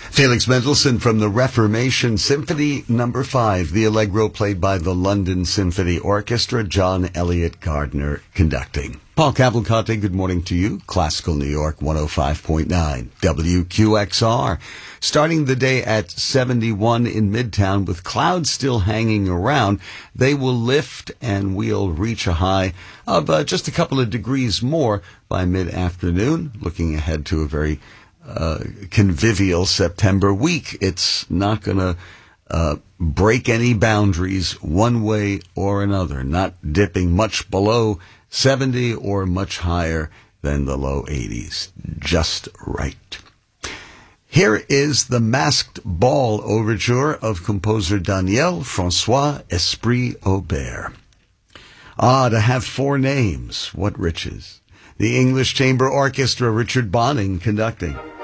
Felix Mendelssohn from the Reformation Symphony No. 5, the Allegro played by the London Symphony Orchestra, John Elliott Gardner conducting. Paul Cavalcante, good morning to you. Classical New York 105.9 WQXR. Starting the day at 71 in Midtown with clouds still hanging around. They will lift and we'll reach a high of just a couple of degrees more by mid-afternoon. Looking ahead to a very convivial September week. It's not going to break any boundaries one way or another, not dipping much below 70 or much higher than the low 80s. Just right. Here is the Masked Ball overture of composer Daniel Francois Esprit Aubert. Ah, to have four names, what riches. The English Chamber Orchestra, Richard Bonning conducting.